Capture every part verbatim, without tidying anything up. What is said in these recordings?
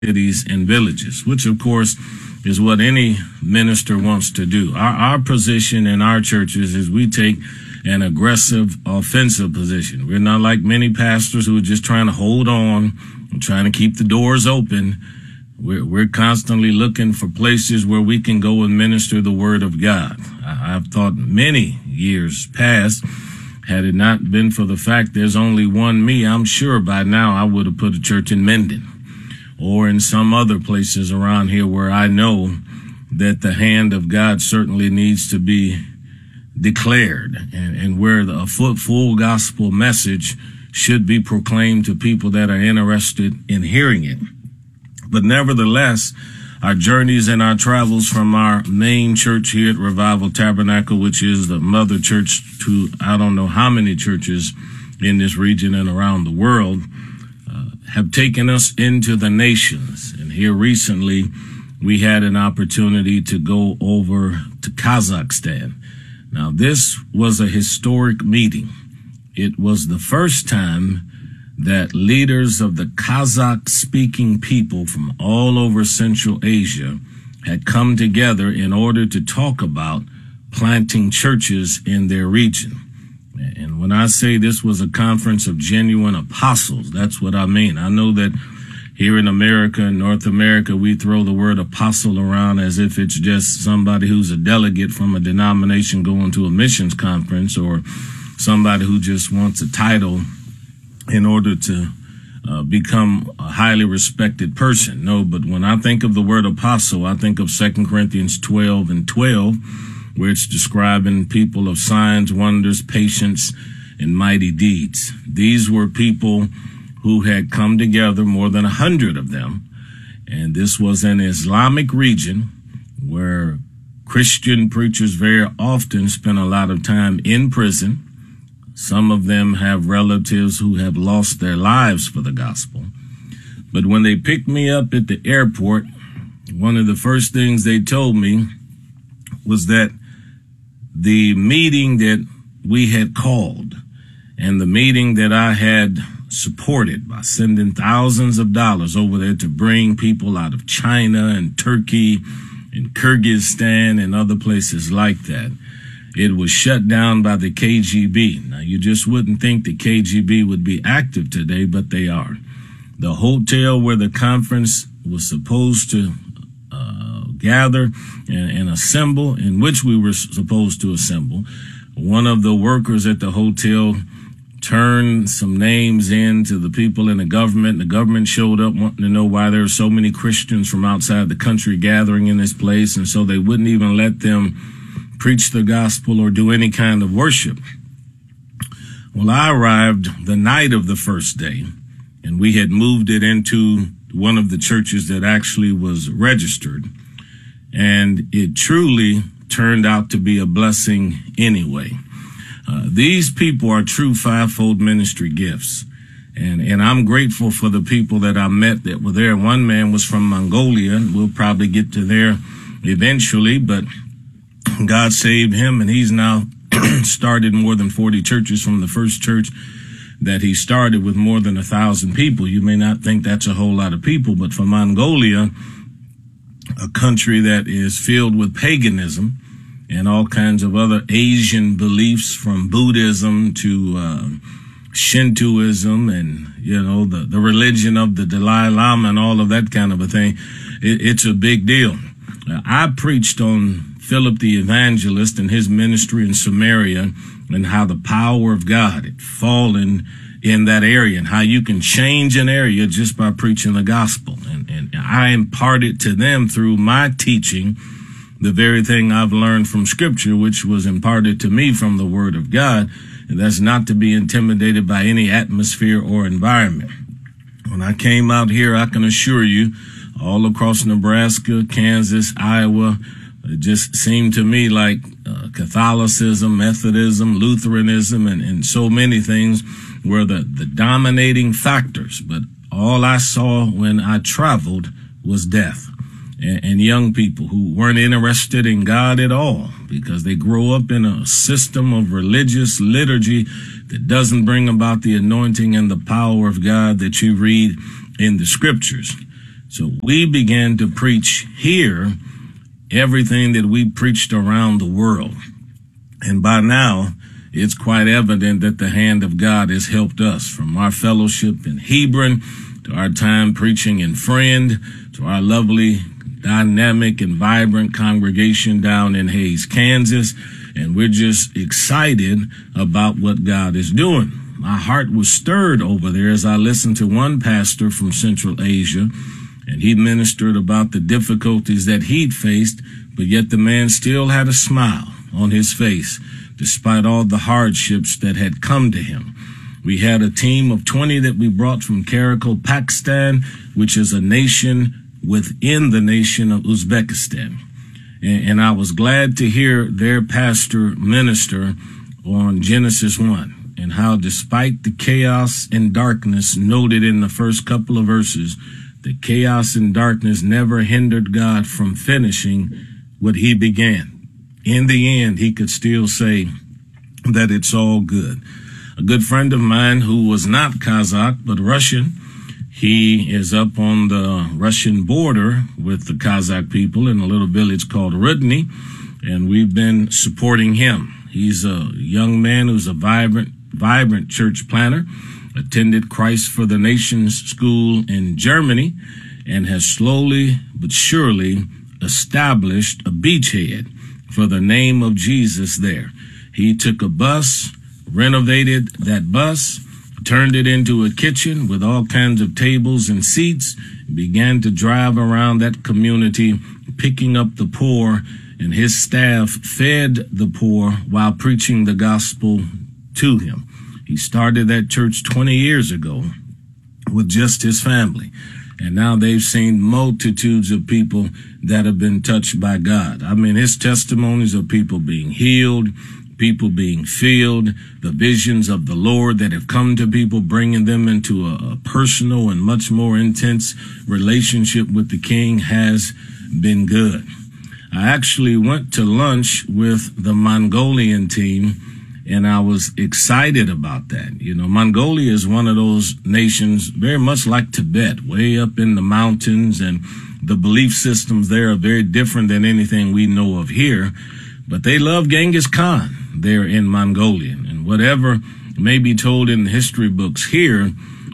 cities and villages, which of course is what any minister wants to do. Our, our position in our churches is we take an aggressive, offensive position. We're not like many pastors who are just trying to hold on and trying to keep the doors open. We're, we're constantly looking for places where we can go and minister the word of God. I, I've thought many years past, had it not been for the fact there's only one me, I'm sure by now I would have put a church in Menden or in some other places around here where I know that the hand of God certainly needs to be declared, and, and where the full, full gospel message should be proclaimed to people that are interested in hearing it. But nevertheless, our journeys and our travels from our main church here at Revival Tabernacle, which is the mother church to I don't know how many churches in this region and around the world, uh, have taken us into the nations. And here recently, we had an opportunity to go over to Kazakhstan. Now, this was a historic meeting. It was the first time that leaders of the Kazakh-speaking people from all over Central Asia had come together in order to talk about planting churches in their region. And when I say this was a conference of genuine apostles, that's what I mean. I know that here in America, in North America, we throw the word apostle around as if it's just somebody who's a delegate from a denomination going to a missions conference, or somebody who just wants a title in order to uh, become a highly respected person. No, but when I think of the word apostle, I think of Second Corinthians twelve and twelve, where it's describing people of signs, wonders, patience, and mighty deeds. These were people who had come together, more than a hundred of them, and this was an Islamic region where Christian preachers very often spend a lot of time in prison. Some of them have relatives who have lost their lives for the gospel. But when they picked me up at the airport, one of the first things they told me was that the meeting that we had called and the meeting that I had supported by sending thousands of dollars over there to bring people out of China and Turkey and Kyrgyzstan and other places like that, it was shut down by the K G B. Now, you just wouldn't think the K G B would be active today, but they are. The hotel where the conference was supposed to uh, gather and, and assemble, in which we were supposed to assemble, one of the workers at the hotel turned some names in to the people in the government. The government showed up wanting to know why there were so many Christians from outside the country gathering in this place, and so they wouldn't even let them preach the gospel or do any kind of worship. Well, I arrived the night of the first day, and we had moved it into one of the churches that actually was registered, and it truly turned out to be a blessing anyway. Uh, these people are true fivefold ministry gifts, and and I'm grateful for the people that I met that were there. One man was from Mongolia, and we'll probably get to there eventually, but God saved him, and he's now started more than forty churches from the first church that he started with more than a thousand people. You may not think that's a whole lot of people, but for Mongolia, a country that is filled with paganism and all kinds of other Asian beliefs, from Buddhism to uh, Shintoism and, you know, the, the religion of the Dalai Lama and all of that kind of a thing, it, it's a big deal. Uh, I preached on Philip the Evangelist and his ministry in Samaria, and how the power of God had fallen in that area, and how you can change an area just by preaching the gospel. And, and I imparted to them through my teaching the very thing I've learned from Scripture, which was imparted to me from the Word of God, and that's not to be intimidated by any atmosphere or environment. When I came out here, I can assure you, all across Nebraska, Kansas, Iowa, it just seemed to me like uh, Catholicism, Methodism, Lutheranism, and, and so many things were the, the dominating factors. But all I saw when I traveled was death. And young people who weren't interested in God at all, because they grow up in a system of religious liturgy that doesn't bring about the anointing and the power of God that you read in the Scriptures. So we began to preach here everything that we preached around the world. And by now, it's quite evident that the hand of God has helped us, from our fellowship in Hebron to our time preaching in Friend to our lovely, dynamic, and vibrant congregation down in Hays, Kansas. And we're just excited about what God is doing. My heart was stirred over there as I listened to one pastor from Central Asia, and he ministered about the difficulties that he'd faced, but yet the man still had a smile on his face, despite all the hardships that had come to him. We had a team of twenty that we brought from Karakol, Pakistan, which is a nation within the nation of Uzbekistan. And, and I was glad to hear their pastor minister on Genesis one, and how despite the chaos and darkness noted in the first couple of verses, the chaos and darkness never hindered God from finishing what he began. In the end, he could still say that it's all good. A good friend of mine who was not Kazakh, but Russian, he is up on the Russian border with the Kazakh people in a little village called Rudny, and we've been supporting him. He's a young man who's a vibrant, vibrant church planter, attended Christ for the Nations school in Germany, and has slowly but surely established a beachhead for the name of Jesus there. He took a bus, renovated that bus, turned it into a kitchen with all kinds of tables and seats, and began to drive around that community, picking up the poor, and his staff fed the poor while preaching the gospel to him. He started that church twenty years ago with just his family. And now they've seen multitudes of people that have been touched by God. I mean, his testimonies of people being healed, people being filled, the visions of the Lord that have come to people, bringing them into a, a personal and much more intense relationship with the King has been good. I actually went to lunch with the Mongolian team, and I was excited about that. You know, Mongolia is one of those nations very much like Tibet, way up in the mountains, and the belief systems there are very different than anything we know of here. But they love Genghis Khan there in Mongolia. And whatever may be told in the history books here,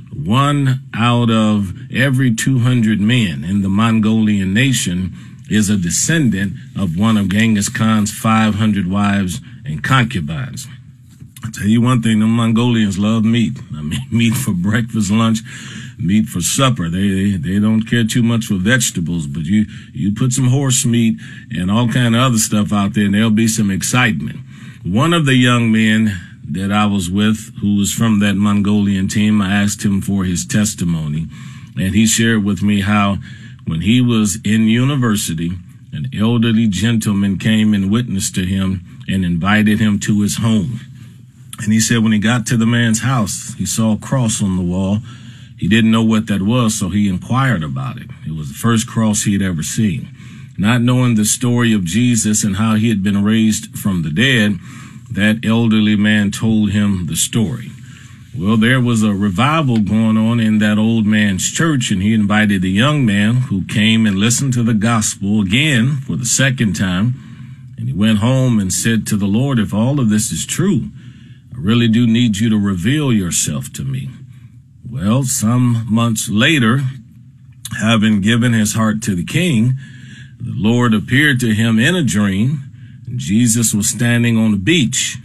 one out of every two hundred men in the Mongolian nation is a descendant of one of Genghis Khan's five hundred wives and concubines. I'll tell you one thing, the Mongolians love meat. I mean, meat for breakfast, lunch, meat for supper. They, they they don't care too much for vegetables, but you you put some horse meat and all kind of other stuff out there, and there'll be some excitement. One of the young men that I was with, who was from that Mongolian team, I asked him for his testimony, and he shared with me how when he was in university, an elderly gentleman came and witnessed to him and invited him to his home. And he said when he got to the man's house, he saw a cross on the wall. He didn't know what that was, so he inquired about it. It was the first cross he had ever seen. Not knowing the story of Jesus and how he had been raised from the dead, that elderly man told him the story. Well, there was a revival going on in that old man's church, and he invited the young man, who came and listened to the gospel again for the second time. And he went home and said to the Lord, if all of this is true, I really do need you to reveal yourself to me. Well, some months later, having given his heart to the King, the Lord appeared to him in a dream, and Jesus was standing on the beach,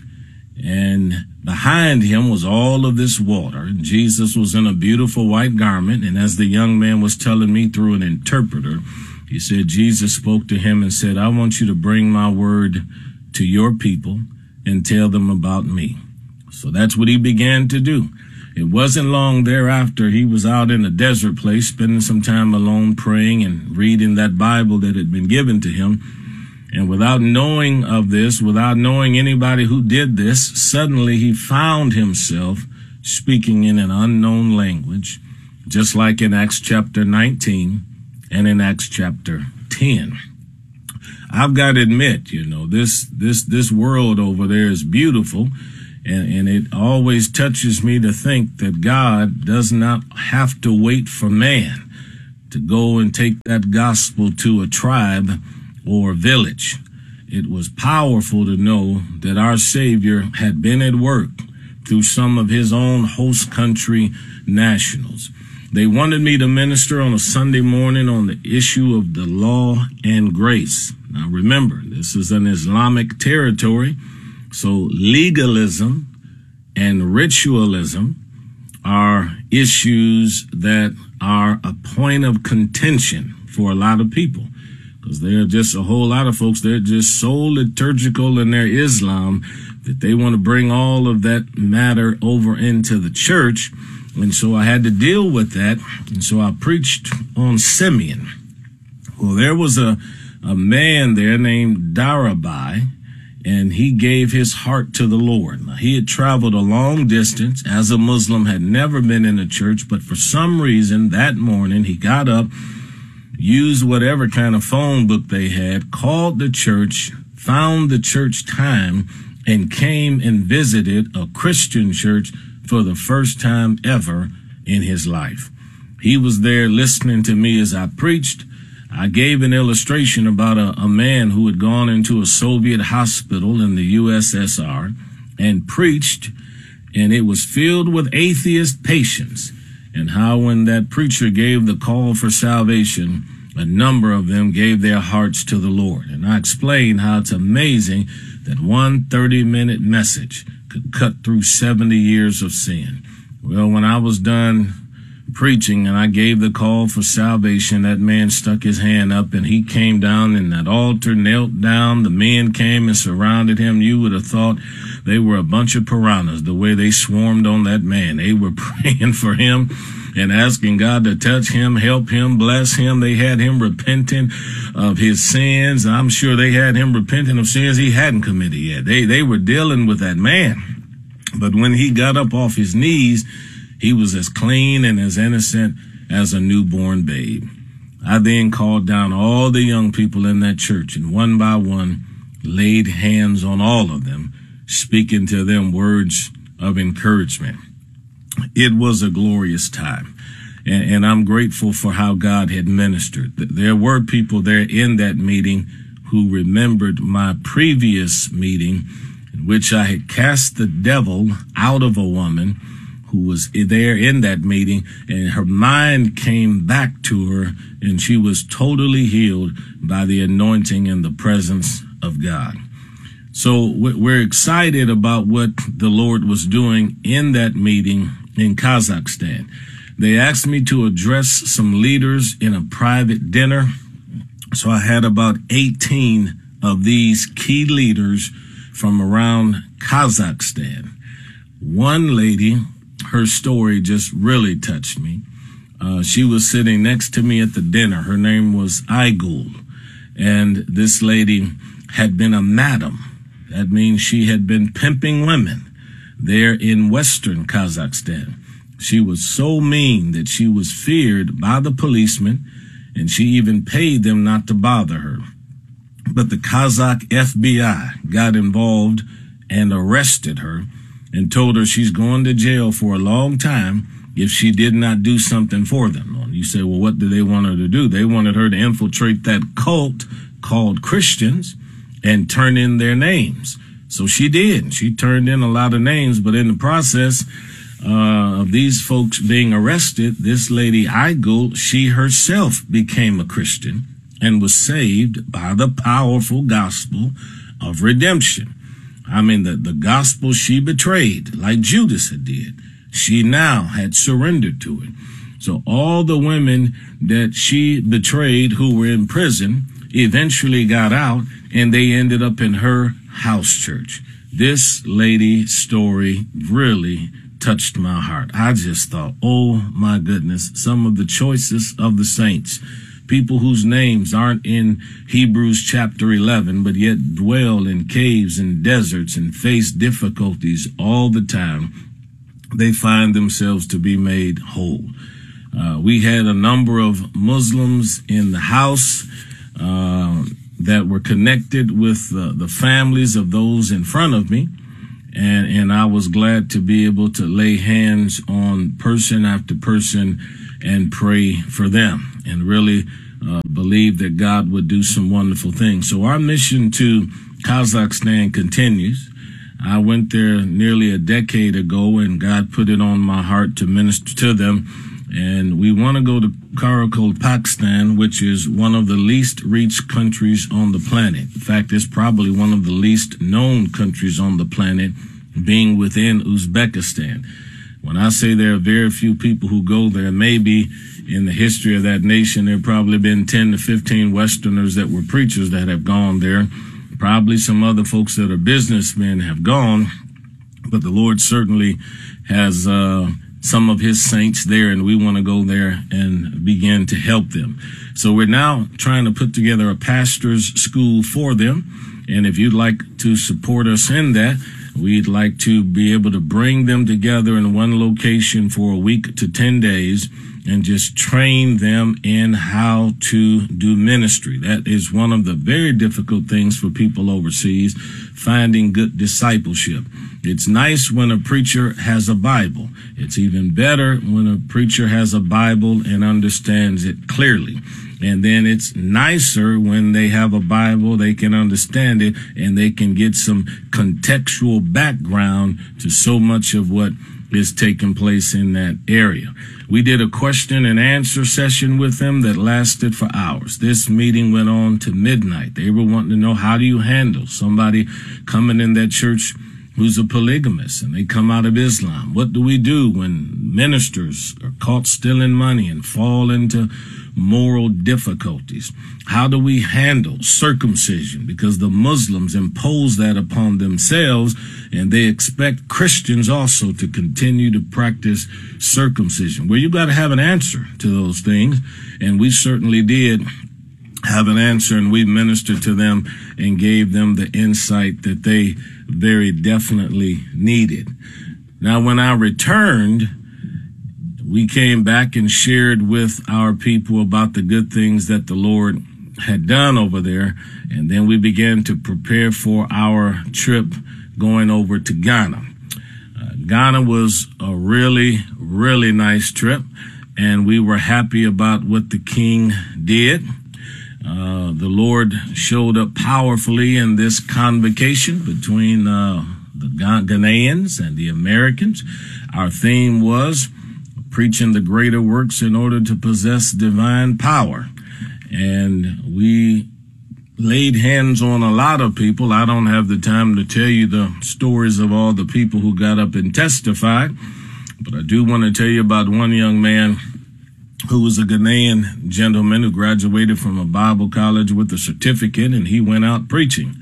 and behind him was all of this water. Jesus was in a beautiful white garment, and as the young man was telling me through an interpreter, he said Jesus spoke to him and said, I want you to bring my word to your people and tell them about me. So that's what he began to do. It wasn't long thereafter he was out in a desert place, spending some time alone praying and reading that Bible that had been given to him. And without knowing of this, without knowing anybody who did this, suddenly he found himself speaking in an unknown language, just like in Acts chapter nineteen and in Acts chapter ten. I've got to admit, you know, this this this world over there is beautiful. And, and it always touches me to think that God does not have to wait for man to go and take that gospel to a tribe or village. It was powerful to know that our Savior had been at work through some of his own host country nationals. They wanted me to minister on a Sunday morning on the issue of the law and grace. Now remember, this is an Islamic territory, so legalism and ritualism are issues that are a point of contention for a lot of people, because there are just a whole lot of folks, they're just so liturgical in their Islam that they want to bring all of that matter over into the church. And so I had to deal with that. And so I preached on Simeon. Well, there was a, a man there named Darabai, and he gave his heart to the Lord. Now, he had traveled a long distance as a Muslim, had never been in a church, but for some reason that morning he got up, used whatever kind of phone book they had, called the church, found the church time, and came and visited a Christian church for the first time ever in his life. He was there listening to me as I preached. I gave an illustration about a, a man who had gone into a Soviet hospital in the U S S R and preached, and it was filled with atheist patients, and how when that preacher gave the call for salvation, a number of them gave their hearts to the Lord. And I explained how it's amazing that one thirty-minute message could cut through seventy years of sin. Well, when I was done preaching and I gave the call for salvation, that man stuck his hand up and he came down in that altar, knelt down. The men came and surrounded him. You would have thought they were a bunch of piranhas, the way they swarmed on that man. They were praying for him and asking God to touch him, help him, bless him. They had him repenting of his sins. I'm sure they had him repenting of sins he hadn't committed yet. They, they were dealing with that man. But when he got up off his knees, he was as clean and as innocent as a newborn babe. I then called down all the young people in that church and one by one laid hands on all of them, speaking to them words of encouragement. It was a glorious time, and, and I'm grateful for how God had ministered. There were people there in that meeting who remembered my previous meeting in which I had cast the devil out of a woman who was there in that meeting, and her mind came back to her, and she was totally healed by the anointing and the presence of God. So we're excited about what the Lord was doing in that meeting in Kazakhstan. They asked me to address some leaders in a private dinner. So I had about eighteen of these key leaders from around Kazakhstan. One lady, her story just really touched me. Uh, she was sitting next to me at the dinner. Her name was Aygul. And this lady had been a madam. That means she had been pimping women there in Western Kazakhstan. She was so mean that she was feared by the policemen, and she even paid them not to bother her. But the Kazakh F B I got involved and arrested her and told her she's going to jail for a long time if she did not do something for them. You say, well, what did they want her to do? They wanted her to infiltrate that cult called Christians and turn in their names. So she did. She turned in a lot of names, but in the process uh, of these folks being arrested, this lady Aygul, she herself became a Christian and was saved by the powerful gospel of redemption. I mean, the, the gospel she betrayed, like Judas had did, she now had surrendered to it. So all the women that she betrayed who were in prison eventually got out, and they ended up in her house church. This lady's story really touched my heart. I just thought, oh my goodness, some of the choicest of the saints, people whose names aren't in Hebrews chapter eleven, but yet dwell in caves and deserts and face difficulties all the time, they find themselves to be made whole. Uh, we had a number of Muslims in the house uh, that were connected with uh, the families of those in front of me. And, and I was glad to be able to lay hands on person after person and pray for them and really uh, believe that God would do some wonderful things. So our mission to Kazakhstan continues. I went there nearly a decade ago, and God put it on my heart to minister to them. And we want to go to Karakoram, Pakistan, which is one of the least reached countries on the planet. In fact, it's probably one of the least known countries on the planet, being within Uzbekistan. When I say there are very few people who go there, maybe in the history of that nation, there have probably been ten to fifteen Westerners that were preachers that have gone there. Probably some other folks that are businessmen have gone, but the Lord certainly has uh some of his saints there, and we want to go there and begin to help them. So we're now trying to put together a pastor's school for them. And if you'd like to support us in that, we'd like to be able to bring them together in one location for a week to ten days and just train them in how to do ministry. That is one of the very difficult things for people overseas, finding good discipleship. It's nice when a preacher has a Bible. It's even better when a preacher has a Bible and understands it clearly. And then it's nicer when they have a Bible, they can understand it, and they can get some contextual background to so much of what is taking place in that area. We did a question and answer session with them that lasted for hours. This meeting went on to midnight. They were wanting to know, how do you handle somebody coming in that church who's a polygamist and they come out of Islam? What do we do when ministers are caught stealing money and fall into moral difficulties? How do we handle circumcision? Because the Muslims impose that upon themselves, and they expect Christians also to continue to practice circumcision. Well, you got to have an answer to those things, and we certainly did have an answer, and we ministered to them and gave them the insight that they very definitely needed. Now, when I returned, we came back and shared with our people about the good things that the Lord had done over there, and then we began to prepare for our trip going over to Ghana. Uh, Ghana was a really, really nice trip, and we were happy about what the King did. Uh, the Lord showed up powerfully in this convocation between uh, the Ghanaians and the Americans. Our theme was preaching the greater works in order to possess divine power. And we laid hands on a lot of people. I don't have the time to tell you the stories of all the people who got up and testified, but I do want to tell you about one young man who was a Ghanaian gentleman who graduated from a Bible college with a certificate, and he went out preaching.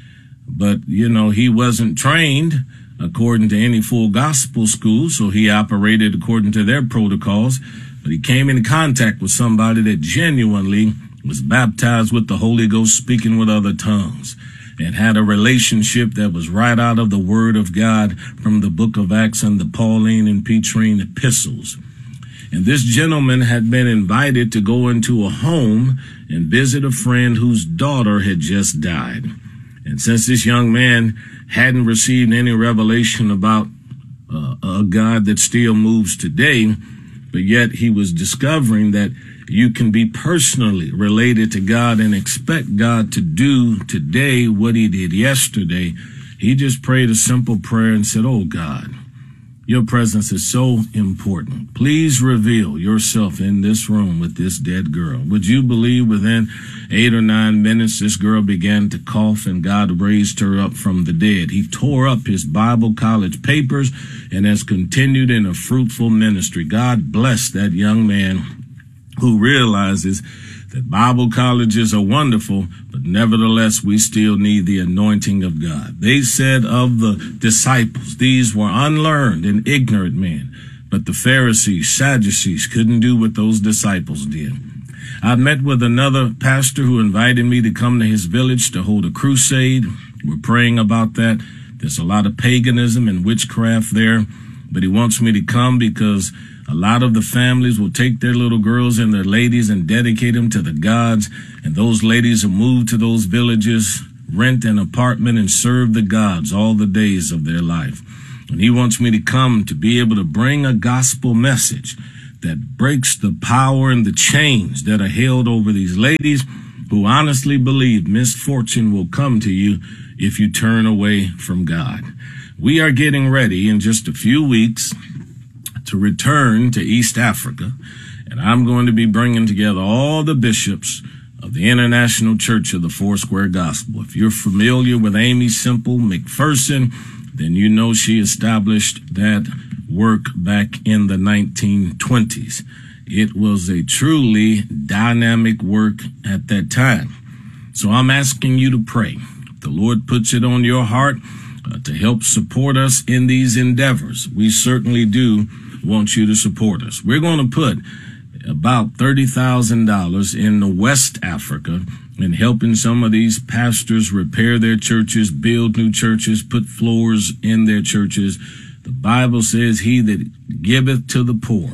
But, you know, he wasn't trained according to any full gospel school, so he operated according to their protocols. But he came in contact with somebody that genuinely was baptized with the Holy Ghost, speaking with other tongues, and had a relationship that was right out of the Word of God from the book of Acts and the Pauline and Petrine epistles. And this gentleman had been invited to go into a home and visit a friend whose daughter had just died. And since this young man hadn't received any revelation about uh, a God that still moves today, but yet he was discovering that you can be personally related to God and expect God to do today what he did yesterday, he just prayed a simple prayer and said, "Oh God, your presence is so important. Please reveal yourself in this room with this dead girl." Would you believe within eight or nine minutes, this girl began to cough and God raised her up from the dead. He tore up his Bible college papers and has continued in a fruitful ministry. God bless that young man who realizes that Bible colleges are wonderful, but nevertheless, we still need the anointing of God. They said of the disciples, these were unlearned and ignorant men, but the Pharisees, Sadducees couldn't do what those disciples did. I met with another pastor who invited me to come to his village to hold a crusade. We're praying about that. There's a lot of paganism and witchcraft there, but he wants me to come because a lot of the families will take their little girls and their ladies and dedicate them to the gods, and those ladies will move to those villages rent an apartment and serve the gods all the days of their life. And he wants me to come to be able to bring a gospel message that breaks the power and the chains that are held over these ladies who honestly believe misfortune will come to you if you turn away from God. We are getting ready in just a few weeks to return to East Africa, and I'm going to be bringing together all the bishops of the International Church of the Foursquare Gospel. If you're familiar with Aimee Semple McPherson, then you know she established that work back in the nineteen twenties. It was a truly dynamic work at that time. So I'm asking you to pray. If the Lord puts it on your heart uh, to help support us in these endeavors, we certainly do want you to support us. We're going to put about thirty thousand dollars in the West Africa in helping some of these pastors repair their churches, build new churches, put floors in their churches. The Bible says, he that giveth to the poor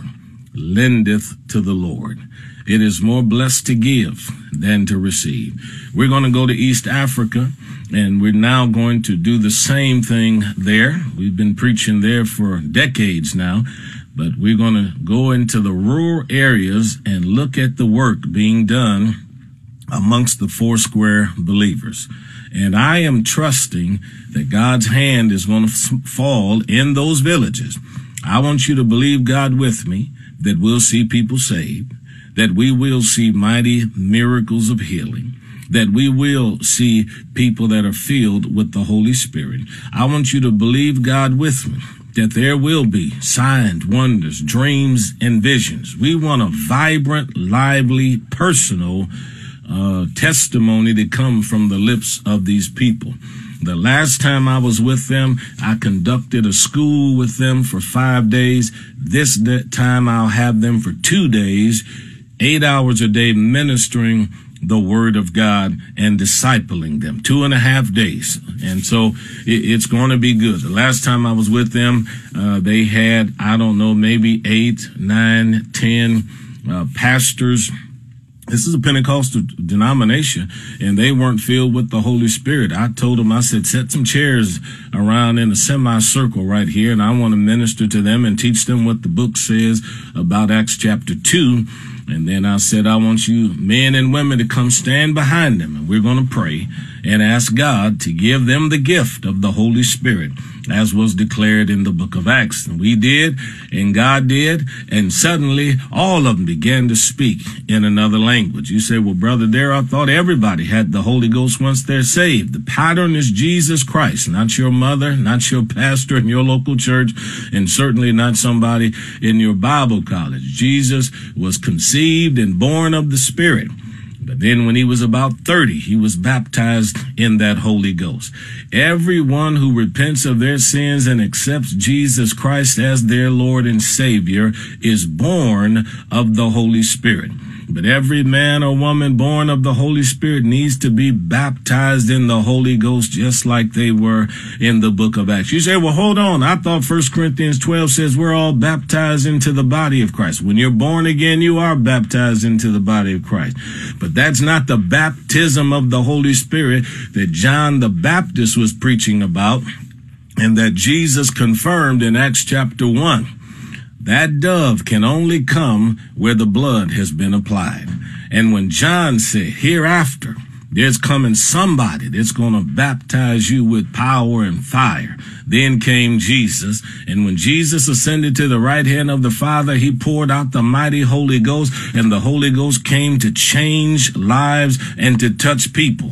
lendeth to the Lord. It is more blessed to give than to receive. We're going to go to East Africa, and we're now going to do the same thing there. We've been preaching there for decades now, but we're going to go into the rural areas and look at the work being done amongst the Foursquare believers. And I am trusting that God's hand is going to fall in those villages. I want you to believe God with me that we'll see people saved, that we will see mighty miracles of healing, that we will see people that are filled with the Holy Spirit. I want you to believe God with me that there will be signs, wonders, dreams, and visions. We want a vibrant, lively, personal uh, testimony to come from the lips of these people. The last time I was with them, I conducted a school with them for five days. This time I'll have them for two days, eight hours a day ministering the word of God and discipling them, two and a half days. And so it, it's going to be good. The last time I was with them, uh, they had, I don't know, maybe eight, nine, ten uh, pastors. This is a Pentecostal denomination, and they weren't filled with the Holy Spirit. I told them, I said, set some chairs around in a semicircle right here, and I want to minister to them and teach them what the book says about Acts chapter two. And then I said, I want you men and women to come stand behind them, and we're going to pray and ask God to give them the gift of the Holy Spirit, as was declared in the book of Acts. And we did, and God did, and suddenly all of them began to speak in another language. You say, well, Brother Dare, I thought everybody had the Holy Ghost once they're saved. The pattern is Jesus Christ, not your mother, not your pastor in your local church, and certainly not somebody in your Bible college. Jesus was conceived and born of the Spirit. But then when he was about thirty, he was baptized in that Holy Ghost. Everyone who repents of their sins and accepts Jesus Christ as their Lord and Savior is born of the Holy Spirit. But every man or woman born of the Holy Spirit needs to be baptized in the Holy Ghost, just like they were in the book of Acts. You say, well, hold on. I thought First Corinthians twelve says we're all baptized into the body of Christ. When you're born again, you are baptized into the body of Christ. But that's not the baptism of the Holy Spirit that John the Baptist was preaching about, and that Jesus confirmed in Acts chapter one. That dove can only come where the blood has been applied. And when John said, hereafter, there's coming somebody that's going to baptize you with power and fire. Then came Jesus. And when Jesus ascended to the right hand of the Father, he poured out the mighty Holy Ghost, and the Holy Ghost came to change lives and to touch people.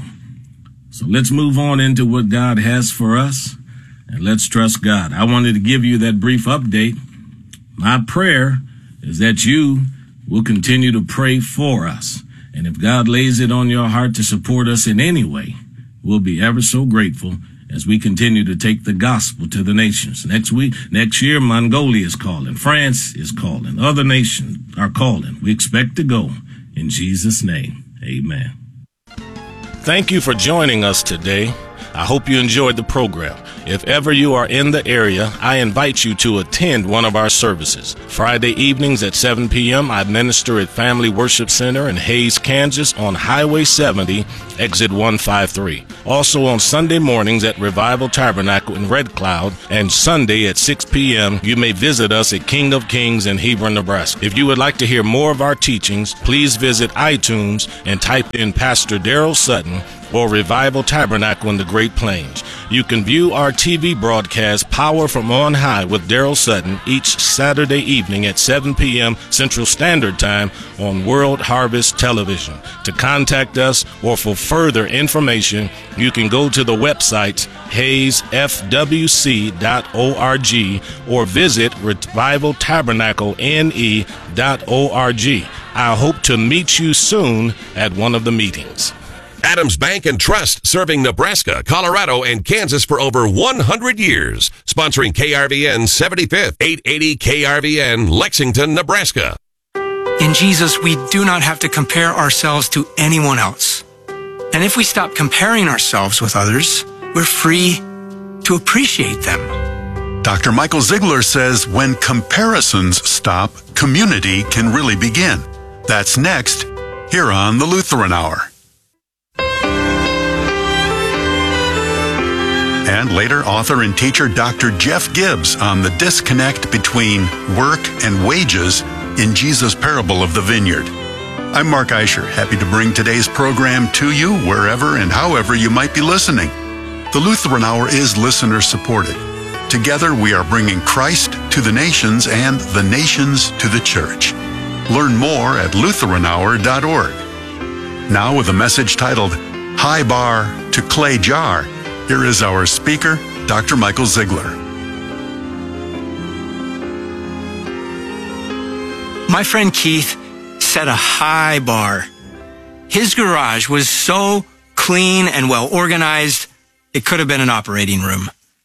So let's move on into what God has for us, and let's trust God. I wanted to give you that brief update. My prayer is that you will continue to pray for us. And if God lays it on your heart to support us in any way, we'll be ever so grateful as we continue to take the gospel to the nations. Next week, next year, Mongolia is calling. France is calling. Other nations are calling. We expect to go. In Jesus' name, amen. Thank you for joining us today. I hope you enjoyed the program. If ever you are in the area, I invite you to attend one of our services. Friday evenings at seven p.m., I minister at Family Worship Center in Hays, Kansas on Highway seventy, exit one fifty-three. Also on Sunday mornings at Revival Tabernacle in Red Cloud, and Sunday at six p.m., you may visit us at King of Kings in Hebron, Nebraska. If you would like to hear more of our teachings, please visit iTunes and type in Pastor Daryl Sutton or Revival Tabernacle in the Great Plains. You can view our T V broadcast Power from On High with Daryl Sutton each Saturday evening at seven p.m. Central Standard Time on World Harvest Television. To contact us or for further information, you can go to the websites hays f w c dot org or visit revival tabernacle n e dot org. I hope to meet you soon at one of the meetings. Adams Bank and Trust, serving Nebraska, Colorado, and Kansas for over one hundred years. Sponsoring K R V N seventy-fifth, eight eighty K R V N, Lexington, Nebraska. In Jesus, we do not have to compare ourselves to anyone else. And if we stop comparing ourselves with others, we're free to appreciate them. Doctor Michael Ziegler says when comparisons stop, community can really begin. That's next, here on the Lutheran Hour. And later, author and teacher Doctor Jeff Gibbs on the disconnect between work and wages in Jesus' parable of the vineyard. I'm Mark Eicher, happy to bring today's program to you wherever and however you might be listening. The Lutheran Hour is listener-supported. Together, we are bringing Christ to the nations and the nations to the church. Learn more at lutheran hour dot org. Now with a message titled, High Bar to Clay Jar, here is our speaker, Doctor Michael Ziegler. My friend Keith set a high bar. His garage was so clean and well organized, it could have been an operating room.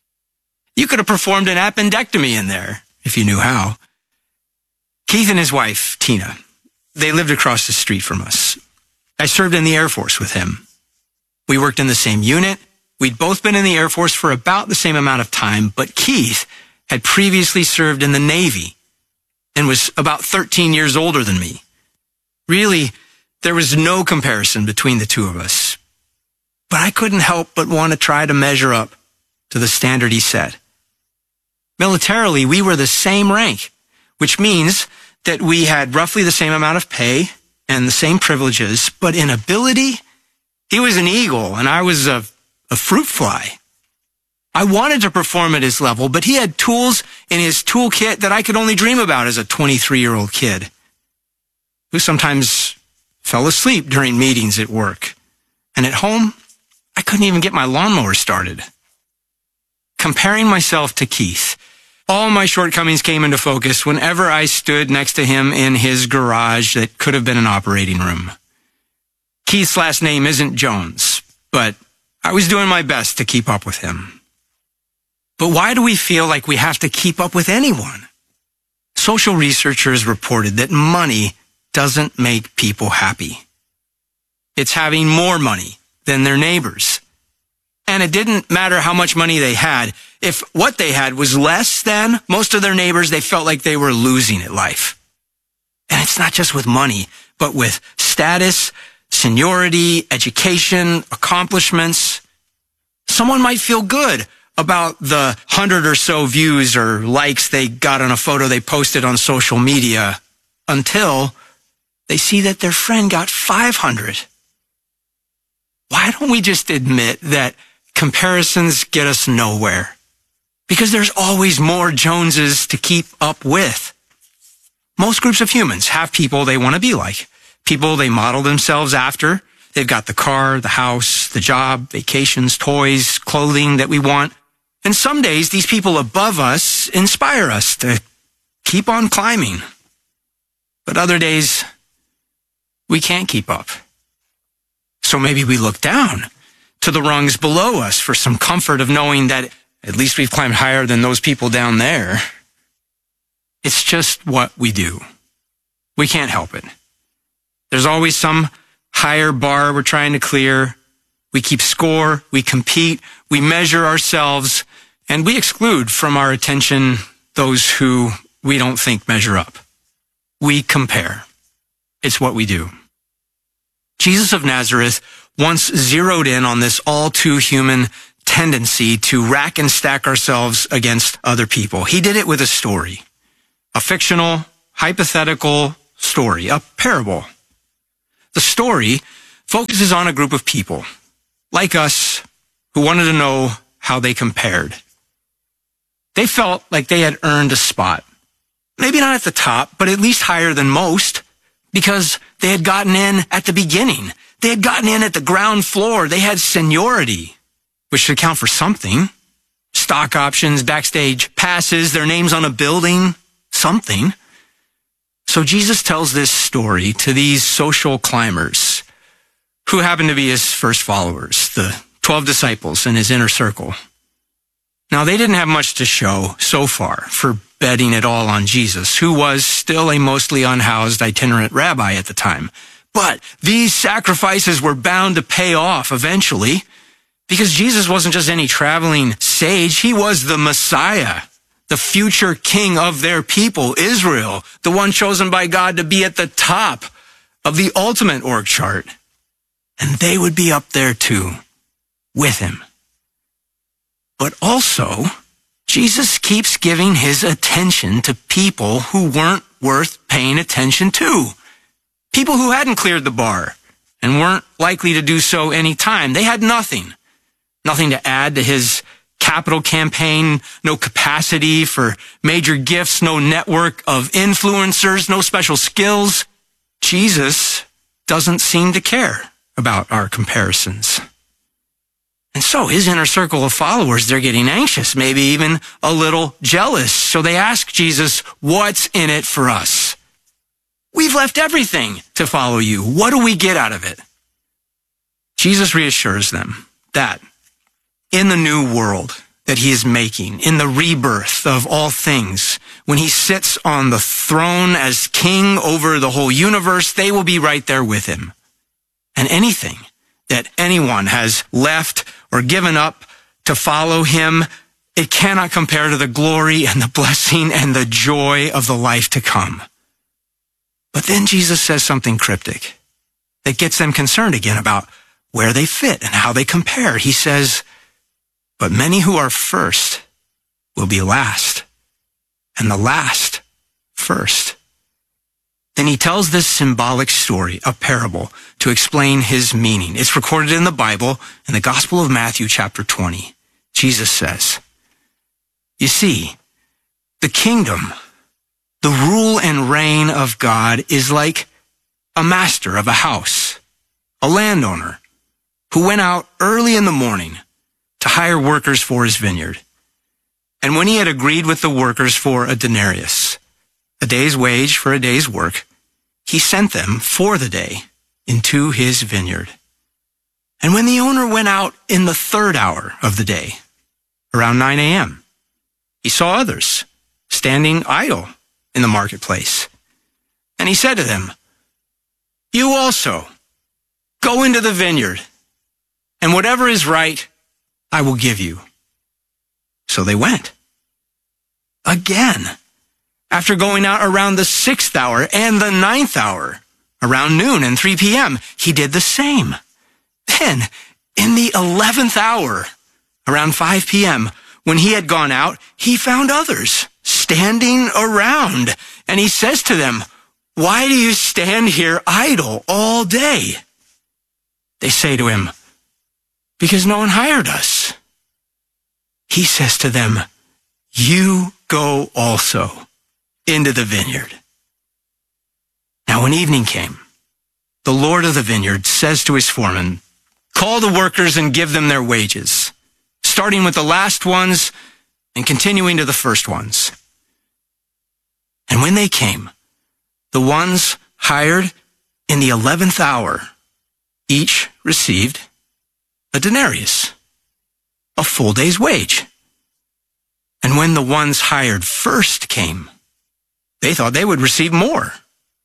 You could have performed an appendectomy in there if you knew how. Keith and his wife, Tina, they lived across the street from us. I served in the Air Force with him. We worked in the same unit. We'd both been in the Air Force for about the same amount of time, but Keith had previously served in the Navy and was about thirteen years older than me. Really, there was no comparison between the two of us. But I couldn't help but want to try to measure up to the standard he set. Militarily, we were the same rank, which means that we had roughly the same amount of pay and the same privileges, but in ability, he was an eagle and I was a a fruit fly. I wanted to perform at his level, but he had tools in his toolkit that I could only dream about as a twenty-three-year-old kid who sometimes fell asleep during meetings at work. And at home, I couldn't even get my lawnmower started. Comparing myself to Keith, all my shortcomings came into focus whenever I stood next to him in his garage that could have been an operating room. Keith's last name isn't Jones, but I was doing my best to keep up with him. But why do we feel like we have to keep up with anyone? Social researchers reported that money doesn't make people happy. It's having more money than their neighbors. And it didn't matter how much money they had. If what they had was less than most of their neighbors, they felt like they were losing at life. And it's not just with money, but with status, seniority, education, accomplishments. Someone might feel good about the hundred or so views or likes they got on a photo they posted on social media until they see that their friend got five hundred. Why don't we just admit that comparisons get us nowhere? Because there's always more Joneses to keep up with. Most groups of humans have people they want to be like. People they model themselves after. They've got the car, the house, the job, vacations, toys, clothing that we want. And some days, these people above us inspire us to keep on climbing. But other days, we can't keep up. So maybe we look down to the rungs below us for some comfort of knowing that at least we've climbed higher than those people down there. It's just what we do. We can't help it. There's always some higher bar we're trying to clear. We keep score, we compete, we measure ourselves, and we exclude from our attention those who we don't think measure up. We compare. It's what we do. Jesus of Nazareth once zeroed in on this all too human tendency to rack and stack ourselves against other people. He did it with a story, a fictional, hypothetical story, a parable. The story focuses on a group of people, like us, who wanted to know how they compared. They felt like they had earned a spot. Maybe not at the top, but at least higher than most, because they had gotten in at the beginning. They had gotten in at the ground floor. They had seniority, which should count for something. Stock options, backstage passes, their names on a building, something. So Jesus tells this story to these social climbers who happen to be his first followers, the twelve disciples in his inner circle. Now, they didn't have much to show so far for betting it all on Jesus, who was still a mostly unhoused itinerant rabbi at the time. But these sacrifices were bound to pay off eventually, because Jesus wasn't just any traveling sage. He was the Messiah, the future king of their people, Israel, the one chosen by God to be at the top of the ultimate org chart. And they would be up there too, with him. But also, Jesus keeps giving his attention to people who weren't worth paying attention to. People who hadn't cleared the bar and weren't likely to do so any time. They had nothing. Nothing to add to his capital campaign, no capacity for major gifts, no network of influencers, no special skills. Jesus doesn't seem to care about our comparisons. And so his inner circle of followers, they're getting anxious, maybe even a little jealous. So they ask Jesus, what's in it for us? We've left everything to follow you. What do we get out of it? Jesus reassures them that in the new world that he is making, in the rebirth of all things, when he sits on the throne as king over the whole universe, they will be right there with him. And anything that anyone has left or given up to follow him, it cannot compare to the glory and the blessing and the joy of the life to come. But then Jesus says something cryptic that gets them concerned again about where they fit and how they compare. He says, but many who are first will be last, and the last first. Then he tells this symbolic story, a parable, to explain his meaning. It's recorded in the Bible, in the Gospel of Matthew, chapter twenty. Jesus says, you see, the kingdom, the rule and reign of God is like a master of a house, a landowner, who went out early in the morning to hire workers for his vineyard. And when he had agreed with the workers for a denarius, a day's wage for a day's work, he sent them for the day into his vineyard. And when the owner went out in the third hour of the day, around nine a.m., he saw others standing idle in the marketplace. And he said to them, you also go into the vineyard, and whatever is right, I will give you. So they went. Again, after going out around the sixth hour and the ninth hour, around noon and three p.m., he did the same. Then, in the eleventh hour, around five p.m., when he had gone out, he found others standing around. And he says to them, why do you stand here idle all day? They say to him, because no one hired us. He says to them, you go also into the vineyard. Now when evening came, the Lord of the vineyard says to his foreman, call the workers and give them their wages, starting with the last ones and continuing to the first ones. And when they came, the ones hired in the eleventh hour, each received a denarius, a full day's wage. And when the ones hired first came, they thought they would receive more.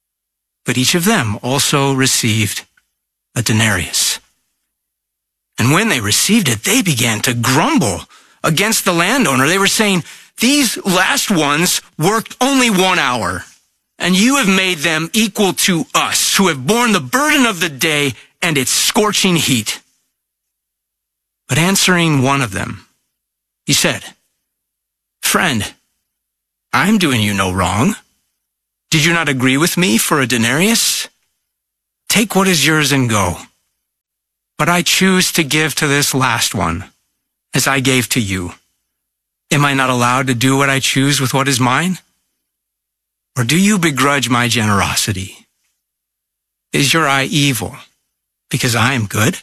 But each of them also received a denarius. And And when they received it, they began to grumble against the landowner. They were saying, these last ones worked only one hour, and you have made them equal to us, who have borne the burden of the day and its scorching heat. But answering one of them, he said, Friend, I'm doing you no wrong. Did you not agree with me for a denarius? Take what is yours and go. But I choose to give to this last one, as I gave to you. Am I not allowed to do what I choose with what is mine? Or do you begrudge my generosity? Is your eye evil because I am good?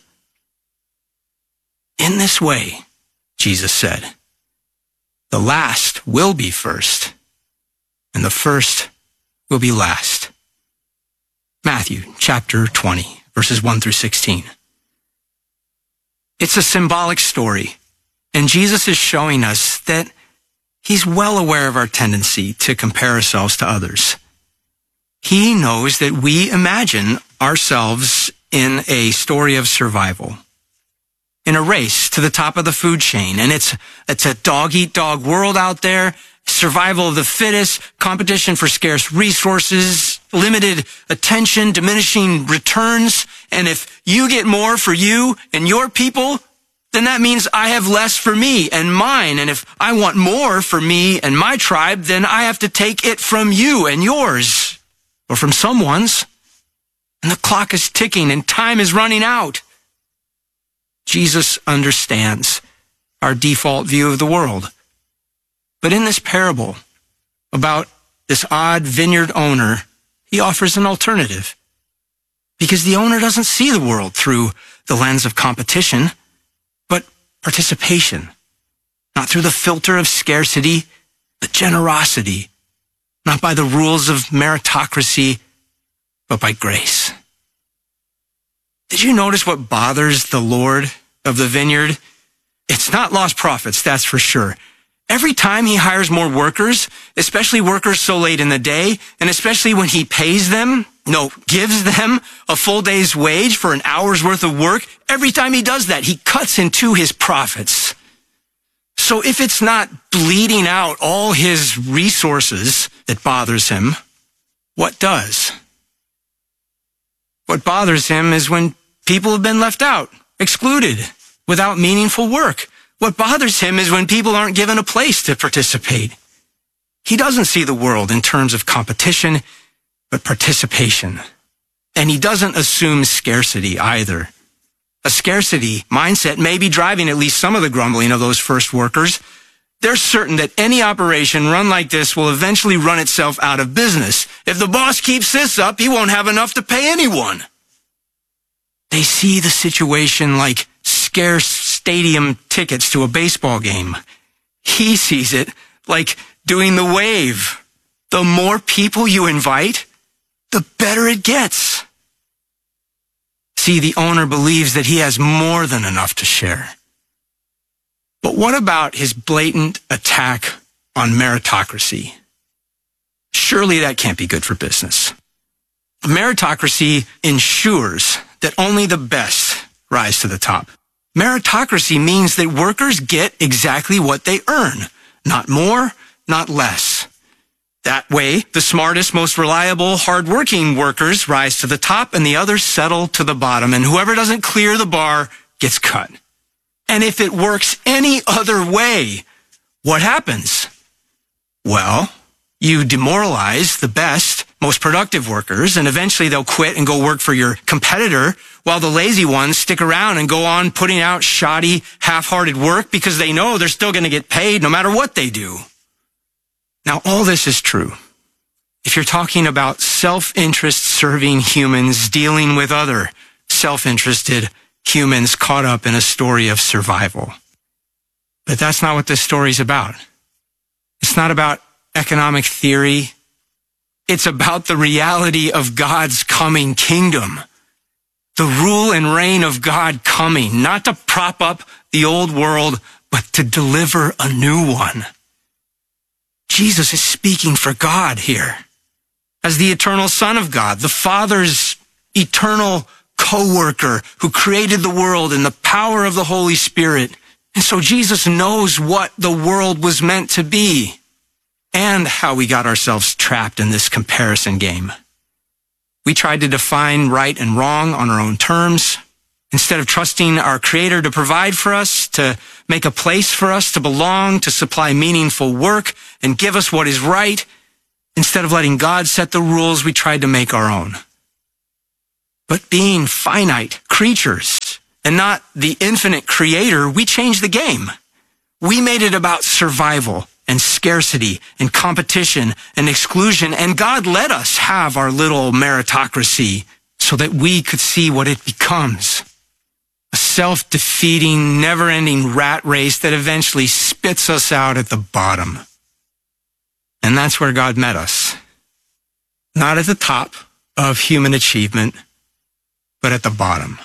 In this way, Jesus said, the last will be first, and the first will be last. Matthew chapter twenty, verses one through sixteen. It's a symbolic story, and Jesus is showing us that he's well aware of our tendency to compare ourselves to others. He knows that we imagine ourselves in a story of survival, in a race to the top of the food chain, and it's it's a dog-eat-dog world out there, survival of the fittest, competition for scarce resources, limited attention, diminishing returns, and if you get more for you and your people, then that means I have less for me and mine, and if I want more for me and my tribe, then I have to take it from you and yours, or from someone's, and the clock is ticking and time is running out. Jesus understands our default view of the world. But in this parable about this odd vineyard owner, he offers an alternative. Because the owner doesn't see the world through the lens of competition, but participation. Not through the filter of scarcity, but generosity. Not by the rules of meritocracy, but by grace. Did you notice what bothers the Lord of the vineyard? It's not lost profits, that's for sure. Every time he hires more workers, especially workers so late in the day, and especially when he pays them, no, gives them a full day's wage for an hour's worth of work, every time he does that, he cuts into his profits. So if it's not bleeding out all his resources that bothers him, what does? What bothers him is when people have been left out, excluded, without meaningful work. What bothers him is when people aren't given a place to participate. He doesn't see the world in terms of competition, but participation. And he doesn't assume scarcity either. A scarcity mindset may be driving at least some of the grumbling of those first workers. They're certain that any operation run like this will eventually run itself out of business. If the boss keeps this up, he won't have enough to pay anyone. They see the situation like scarce stadium tickets to a baseball game. He sees it like doing the wave. The more people you invite, the better it gets. See, the owner believes that he has more than enough to share. But what about his blatant attack on meritocracy? Surely that can't be good for business. Meritocracy ensures that only the best rise to the top. Meritocracy means that workers get exactly what they earn, not more, not less. That way, the smartest, most reliable, hardworking workers rise to the top and the others settle to the bottom, and whoever doesn't clear the bar gets cut. And if it works any other way, what happens? Well, you demoralize the best, most productive workers, and eventually they'll quit and go work for your competitor, while the lazy ones stick around and go on putting out shoddy, half-hearted work because they know they're still going to get paid no matter what they do. Now, all this is true if you're talking about self-interest serving humans dealing with other self-interested humans caught up in a story of survival. But that's not what this story's about. It's not about economic theory. It's about the reality of God's coming kingdom. The rule and reign of God coming, not to prop up the old world, but to deliver a new one. Jesus is speaking for God here. As the eternal Son of God, the Father's eternal co-worker who created the world in the power of the Holy Spirit. And so Jesus knows what the world was meant to be and how we got ourselves trapped in this comparison game. We tried to define right and wrong on our own terms. Instead of trusting our Creator to provide for us, to make a place for us to belong, to supply meaningful work and give us what is right, instead of letting God set the rules, we tried to make our own. But being finite creatures and not the infinite Creator, we changed the game. We made it about survival and scarcity and competition and exclusion, and God let us have our little meritocracy so that we could see what it becomes. A self-defeating, never-ending rat race that eventually spits us out at the bottom. And that's where God met us. Not at the top of human achievement, but at the bottom.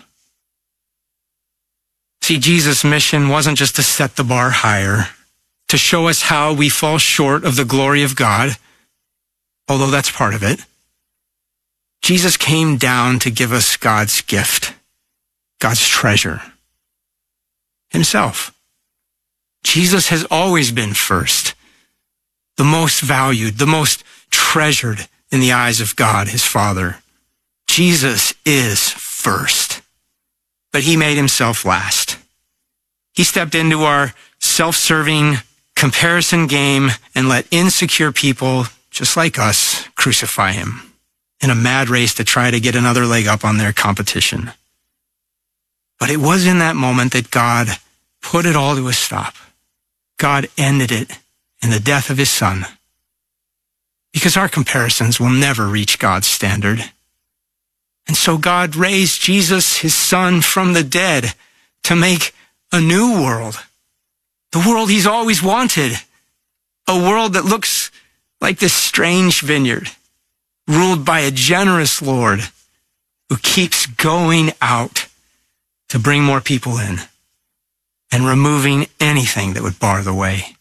See, Jesus' mission wasn't just to set the bar higher, to show us how we fall short of the glory of God, although that's part of it. Jesus came down to give us God's gift, God's treasure, himself. Jesus has always been first, the most valued, the most treasured in the eyes of God, his Father. Jesus is first, but he made himself last. He stepped into our self-serving comparison game and let insecure people, just like us, crucify him in a mad race to try to get another leg up on their competition. But it was in that moment that God put it all to a stop. God ended it in the death of his Son. Because our comparisons will never reach God's standard. And so God raised Jesus, his Son, from the dead to make a new world. The world he's always wanted. A world that looks like this strange vineyard, ruled by a generous Lord who keeps going out to bring more people in and removing anything that would bar the way.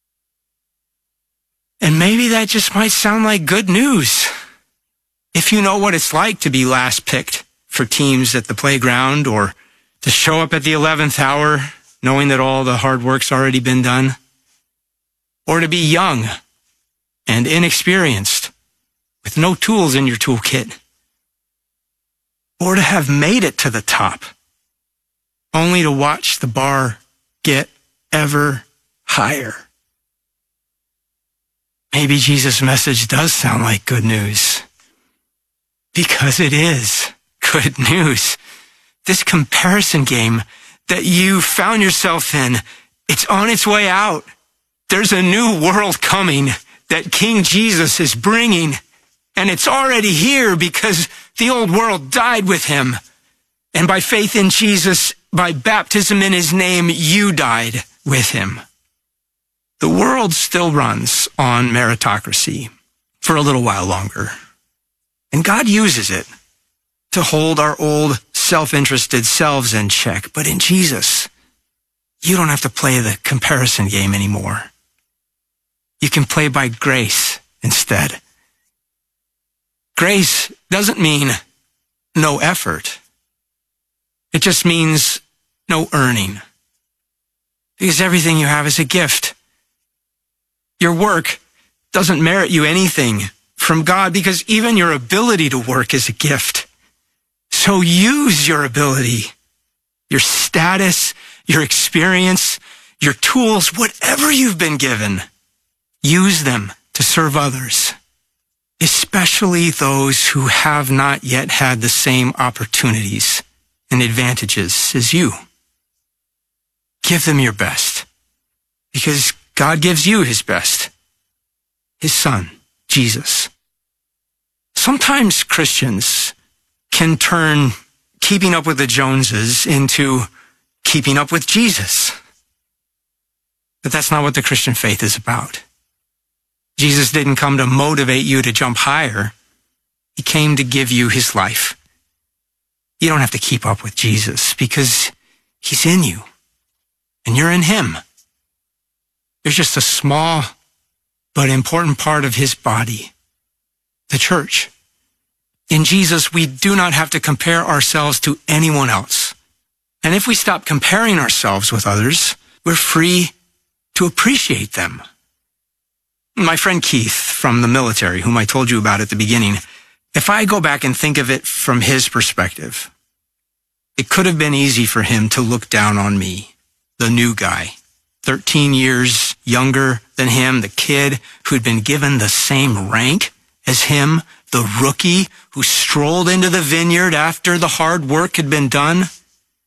And maybe that just might sound like good news. If you know what it's like to be last picked for teams at the playground, or to show up at the eleventh hour knowing that all the hard work's already been done, or to be young and inexperienced with no tools in your toolkit, or to have made it to the top only to watch the bar get ever higher. Maybe Jesus' message does sound like good news, because it is good news. This comparison game that you found yourself in, it's on its way out. There's a new world coming that King Jesus is bringing, and it's already here because the old world died with him. And by faith in Jesus, by baptism in his name, you died with him. The world still runs on meritocracy for a little while longer. And God uses it to hold our old self-interested selves in check. But in Jesus, you don't have to play the comparison game anymore. You can play by grace instead. Grace doesn't mean no effort. It just means no earning. Because everything you have is a gift. Your work doesn't merit you anything from God, because even your ability to work is a gift. So use your ability, your status, your experience, your tools, whatever you've been given. Use them to serve others, especially those who have not yet had the same opportunities and advantages as you. Give them your best, because God gives you his best, his Son, Jesus. Sometimes Christians can turn keeping up with the Joneses into keeping up with Jesus. But that's not what the Christian faith is about. Jesus didn't come to motivate you to jump higher. He came to give you his life. You don't have to keep up with Jesus because he's in you and you're in him. There's just a small but important part of his body, the church, In Jesus, we do not have to compare ourselves to anyone else. And if we stop comparing ourselves with others, we're free to appreciate them. My friend Keith from the military, whom I told you about at the beginning, if I go back and think of it from his perspective, it could have been easy for him to look down on me, the new guy, thirteen years younger than him, the kid who'd been given the same rank as him, the rookie who strolled into the vineyard after the hard work had been done.